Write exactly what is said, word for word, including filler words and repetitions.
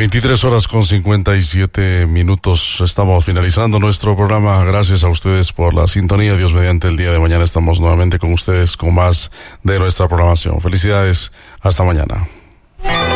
veintitrés horas con cincuenta y siete minutos. Estamos finalizando nuestro programa. Gracias a ustedes por la sintonía. Dios mediante, el día de mañana estamos nuevamente con ustedes con más de nuestra programación. Felicidades. Hasta mañana.